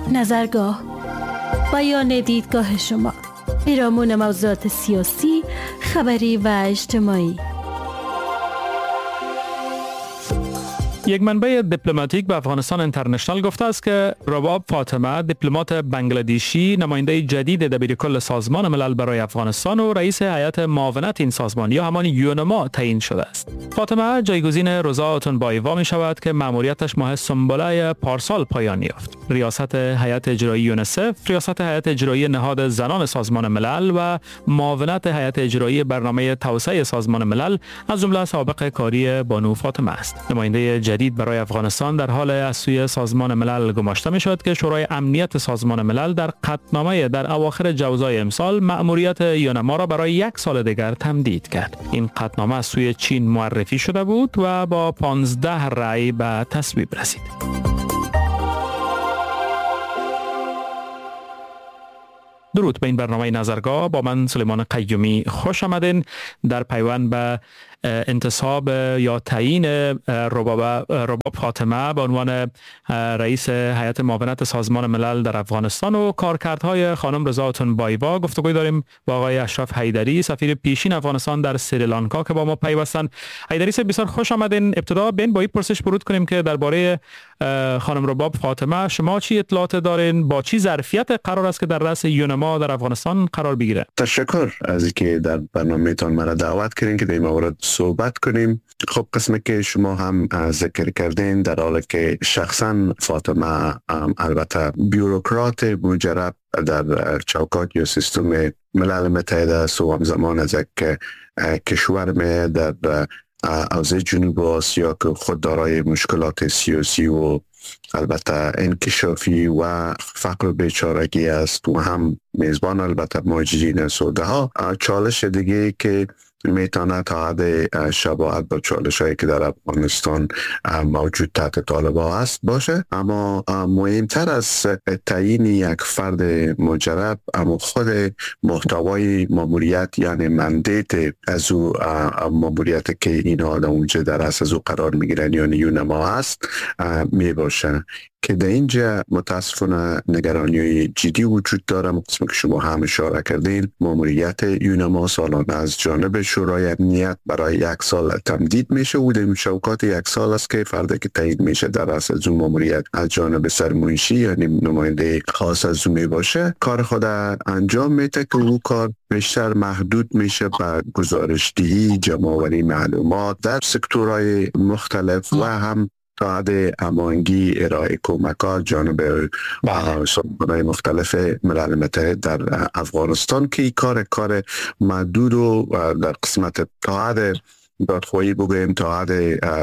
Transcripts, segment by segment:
نظرگاه، بیان دیدگاه شما، پیرامون موضوعات سیاسی، خبری و اجتماعی. یک منبع دیپلماتیک به افغانستان اینترنشنال گفته است که رباب فاطمه، دیپلمات بنگلادیشی، نماینده جدید دبیرکل سازمان ملل برای افغانستان و رئیس هیئت معاونت این سازمان یا همان یونما تعیین شده است. فاطمه جایگزین رضا اتنبایوا می شود که مأموریتش ماه سنبله پارسال پایان یافت. ریاست هیئت اجرایی یونسف، ریاست هیئت اجرایی نهاد زنان سازمان ملل و معاونت هیئت اجرایی برنامه توسعه سازمان ملل از جمله سابق کاری بانو فاطمه است. نماینده جدید برای افغانستان در حال از سوی سازمان ملل گماشته می شد که شورای امنیت سازمان ملل در قطعنامه در اواخر جوزای امسال مأموریت یونما را برای 1 سال دیگر تمدید کرد. این قطعنامه از سوی چین معرفی شده بود و با 15 رأی به تصویب رسید. درود به این برنامه نظرگاه، با من سلیمان قیومی خوش آمدین. در پیوند به انتصاب یا تعیین رباب فاطمه به عنوان رئیس هیئت معاونت سازمان ملل در افغانستان و کارکردهای خانم رضا اتنبایوا گفتگوی داریم با آقای اشرف حیدری، سفیر پیشین افغانستان در سریلانکا که با ما پیوستن. حیدری صاحب بسیار خوش آمدین. ابتدا بین با این پرسش ورود کنیم که درباره خانم رباب فاطمه شما چی اطلاعات دارین؟ با چی ظرفیت قرار است که در رأس یونما در افغانستان قرار بگیره؟ تشکر از اینکه در برنامه‌تان مرا دعوت کردین که در این مورد صحبت کنیم. خب قسمی که شما هم ذکر کردین، در حالی که شخصا فاطمه البته بیوروکرات مجرب در چوکات یا سیستم ملل متحد است و همزمان از یک کشور می در حوزه جنوب آسیا که خود دارای مشکلات سیاسی و البته انکشافی و فقر و بیچارگی است و هم میزبان البته مهاجرین سوده ها. چالش دیگه که میتونه تا حد شباهت با چالش هایی که در افغانستان موجود تحت طالبان هست باشه، اما مهمتر از تعیین یک فرد مجرب اما خود محتوای ماموریت، یعنی مندیت از او ماموریت که این آدم اونجا در از او قرار میگیرن یعنی یونما هست می باشه که در اینجا متاسفانه نگرانی جدی وجود داره. قسمی که شما هم اشاره کردین، ماموریت یونما سالانه از جانب شورای امنیت برای 1 سال تمدید میشه و در شوکات 1 سال است که فردی که تعیین میشه در از اون ماموریت از جانب سرمنشی یعنی نماینده خاص از اون می باشه، کار خود انجام میده که او کار بیشتر محدود میشه به گزارشدهی، جمع‌آوری معلومات در سکتورهای مختلف و هم تا حد هماهنگی ارائه کمک‌ها جانب سازمان‌های مختلف ملل متحد در افغانستان که این کار محدود و در قسمت تا حد دادخواهی بگویم تا حد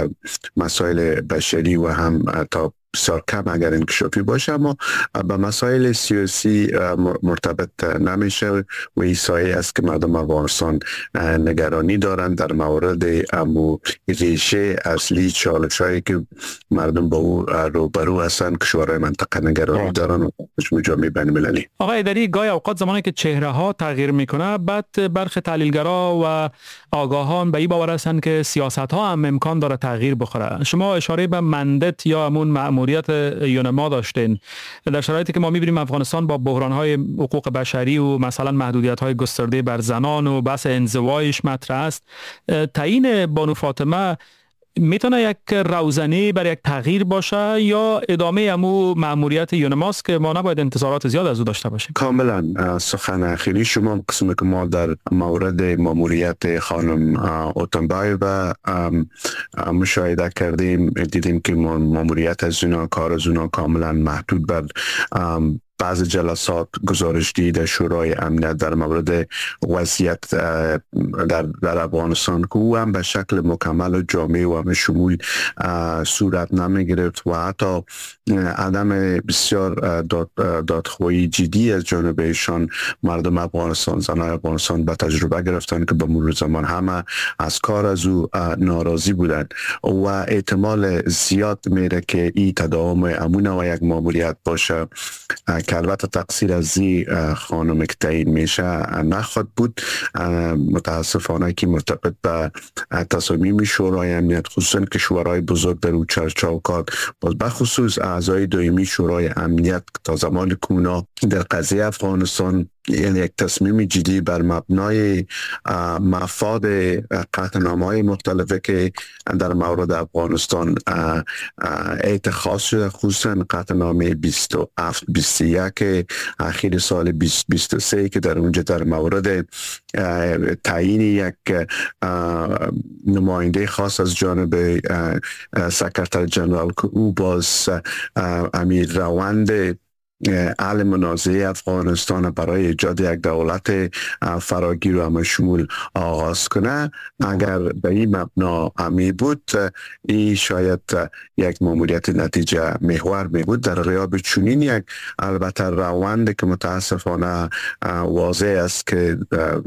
مسائل بشری و هم تا بسیار کم اگر انکشافی باشه، اما به مسائل سیاسی مرتبط نمیشه و این سایه است که مردم افغانستان نگرانی دارند در مورد امو ریشه اصلی چالش هایی که مردم با او روبرو هستند. کشورهای منطقه نگرانی دارند و مجموع جامعه بین المللی. آقای حیدری، گاهی اوقات زمانی که چهره ها تغییر میکنه بعد برخی تحلیلگرا و آگاهان به این باور هستند که سیاست ها هم امکان داره تغییر بخوره. شما اشاره به مندت یا همون مأموریت یونما داشتین در شرایطی که ما می‌بینیم افغانستان با بحران‌های حقوق بشری و مثلا محدودیت‌های گسترده بر زنان و بحث انزوایش مطرح است. تعیین بانو فاطمه میتونه یک روزنه برای یک تغییر باشه یا ادامه امو مأموریت یونماست که ما نباید انتظارات زیاد از او داشته باشیم؟ کاملا سخن اخیری شما، قسمی که ما در مورد مأموریت خانم اتنبایوا مشاهده کردیم، دیدیم که مأموریت از اونا، کار از اونا کاملا محدود بر بعض جلسات گزارش‌دهی در شورای امنیت در مورد وضعیت در افغانستان که او هم به شکل مکمل و جامع و شمول صورت نمی‌گرفت و حتی عدم بسیار دادخواهی جدی از جانب ایشان مردم افغانستان، زنان افغانستان به تجربه گرفتن که به مرور زمان همه از کار از او ناراضی بودند و احتمال زیاد میره که این تداوم امون و یک ماموریت باشه که البته تقصیر از زی خانم که تعیین میشه نخواد بود. متاسفانه که مرتبط به تصامیم شورای امنیت، خصوصا که شورای بزرگ در اون چوکات، باز بخصوص اعضای دائمی شورای امنیت تا زمان که اونا در قضیه افغانستان یعنی یک تصمیم جدی بر مبنای مفاد قطعنامه‌های مختلفه که در مورد افغانستان اتخاذ شده، خصوصا قطعنامه 27-21 اخیر سال 2023 که در اونجا در مورد تعیین یک نماینده خاص از جانب سکرتر جنرال که او باز امیر روند حل منازعه افغانستان برای ایجاد یک دولت فراگیر و مشمول آغاز کنه، اگر به این مبنا می بود این شاید یک ماموریت نتیجه محور می بود. در غیاب چنین یک البته روند که متاسفانه واضح است که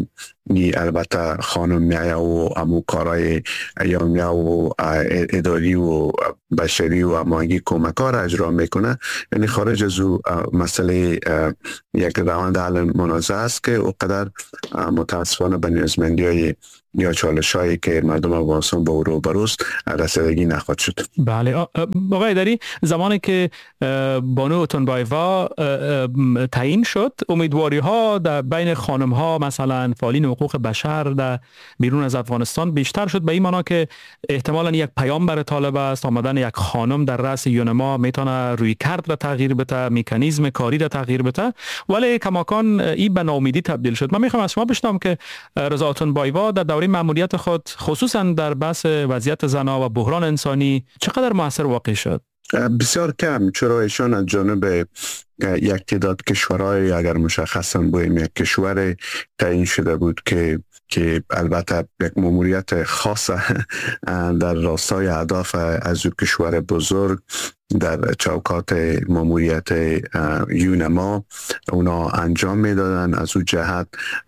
البته خانم میایه و امو کارای یومیه و اداری و بشری و امانگی کمکار اجرا میکنه، یعنی خارج از او مسئله یک روند حل منازعه است که اونقدر متاسفانه به نیازمندی های یا چالش هایی که مردم افغانستان با او روبروست رسیدگی نخواهد شد. بله آقای ایدری، زمانی که بانو اتنبایوا تعیین شد، امیدواری ها در بین خانم ها مثلا فعالین حقوق بشر در بیرون از افغانستان بیشتر شد، به این معنا که احتمالاً یک پیام برای طالب است آمدن یک خانم در رأس یونما میتونه روی کرد را تغییر بده، مکانیزم کاری را تغییر بده، ولی کماکان این به ناامیدی تبدیل شد. من میخوام از شما بشنوم که رضا اتنبایوا در دوره مأموریت خود خصوصا در بحث وضعیت زنان و بحران انسانی چقدر مؤثر واقع شد؟ بسیار کم، چرا ایشان از جانب یک تعداد کشورهای اگر مشخصا بویم یک کشور تعیین شده بود که البته یک ماموریت خاص در راستای اهداف از او کشور بزرگ در چوکات ماموریت یونما اونا انجام میدادن. از او جهت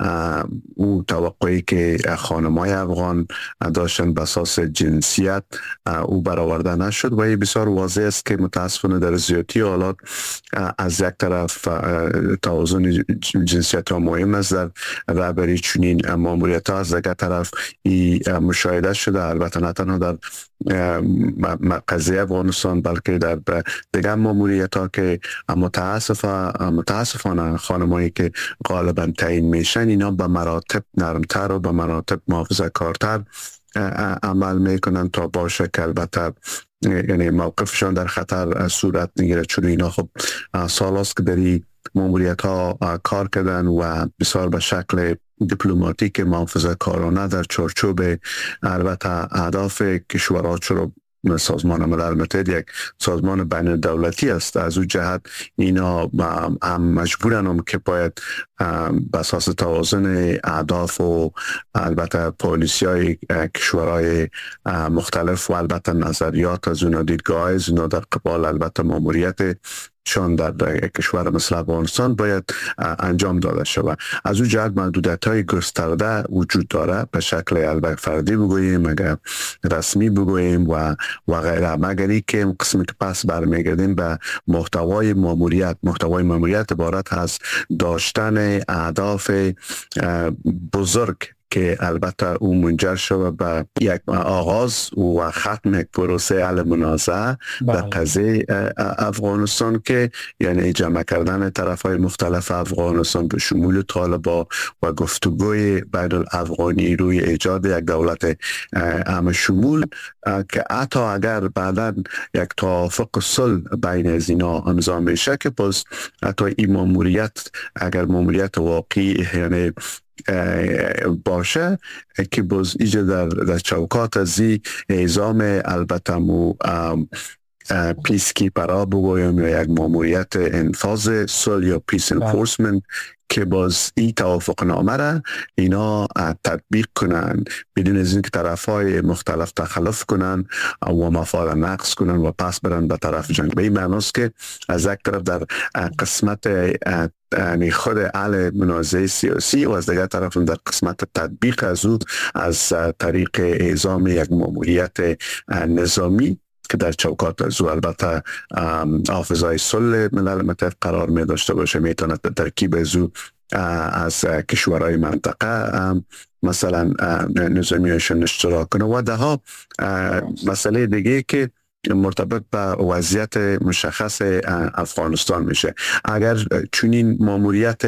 او توقعی که خانمای افغان داشتن به اساس جنسیت او برآورده نشد و بسیار واضح است که متاسفانه در زیادی حالات از یک طرف توازن جنسیت ها مهم است در رهبری چنین ماموریت ها، از دیگر طرف مشاهده شده البته نه تنها در قضیه افغانستان بلکه در دیگر ماموریت ها که متاسفانه خانمایی که غالبا تعیین میشن اینا به مراتب نرمتر و به مراتب محافظه‌کارتر عمل میکنن تا باشه که البته یعنی موقفشان در خطر صورت نگیره، چون اینا خب سال است که در این ماموریت ها کار کردن و بسیار به شکل دیپلماتیک محافظه‌کارانه در چارچوب البته اهداف کشورها، چرا سازمان ملل متحد یک سازمان بین الدولتی است، از او جهت اینا هم مجبورن که باید به اساس توازن اهداف و البته پالیسی های کشورهای مختلف و البته نظریات از اونا دیدگاه از اونا در قبال البته ماموریت چون در کشور مثل افغانستان باید انجام داده شود. از او جهت محدودیت‌های گسترده وجود داره، به شکل البته فردی بگوییم اگر رسمی بگوییم و غیره، مگر اینکه قسمی که پس برمیگردیم به محتوای ماموریت عبارت از داشتن اهداف بزرگ که البته اون منجر شد به یک آغاز و ختم یک پروسه حل منازعه در قضیه افغانستان که یعنی جمع کردن طرف‌های مختلف افغانستان به شمول طالبان و گفتگوی بین الافغانی روی ایجاد یک دولت همه شمول که حتی اگر بعدا یک توافق صلح بین از اینا امضا میشه که باز حتی این ماموریت اگر ماموریت واقعی یعنی باشه که باز ایجا در چوکات از اعزام البته پیس کیپرها بگویم یا یک ماموریت انفاذ صلح یا پیس انفورسمنت که باز این توافق نامه را اینا تطبیق کنن بدون از اینکه طرفای مختلف تخلف کنن و مفاد نقص کنن و پس برن به طرف جنگ. به این معناست که از یک طرف در قسمت یعنی خود حل منازعه سیاسی و از دیگر طرف در قسمت تطبیق از او از طریق اعزام یک ماموریت نظامی که در چوکات از البته حافظای صلح ملل متحد قرار می داشته باشه، میتونه ترکیب از از کشورهای منطقه مثلا نظامیشون اشتراک کنه و ده ها مسئله دیگه که مرتبط به وضعیت مشخص افغانستان میشه. اگر چنین ماموریت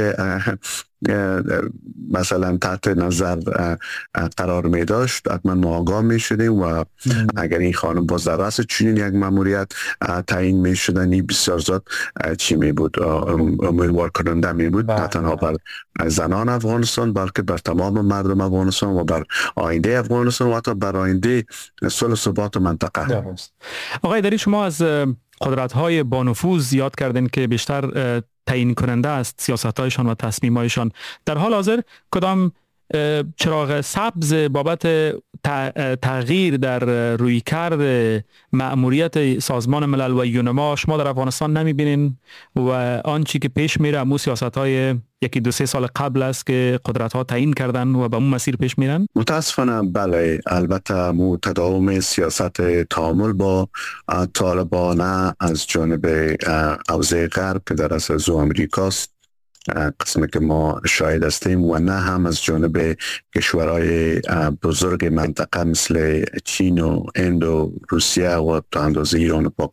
مثلا تحت نظر قرار می داشت حتما ما آگاه می شدیم و اگر این خانم باز در رأس چنین یک ماموریت تعیین می شدن بسیار زیاد چی می بود، امیدوار کننده می بود، نه تنها بر زنان افغانستان بلکه بر تمام مردم افغانستان و بر آینده افغانستان و حتی بر آینده صلح و ثبات منطقه. آقای دری، شما از قدرت‌های با نفوذ یاد کردین که بیشتر تعیین کننده است سیاست‌هایشان و تصمیم‌هایشان. در حال حاضر کدام چراغ سبز بابت تغییر در رویکرد مأموریت سازمان ملل و یونما شما در افغانستان نمی‌بینین و آنچه که پیش میره همون سیاست‌های یکی دو سه سال قبل است که قدرت‌ها تعیین کردن و به اون مسیر پیش میرن؟ متاسفانه بله، البته تداوم سیاست تعامل با طالبان از جانب حوزه غرب که در اصل امریکاست قسمی که ما شاهد هستیم و نه هم از جانب کشورهای بزرگ منطقه مثل چین و هند و روسیه و تا اندازه ایران و پاکستان.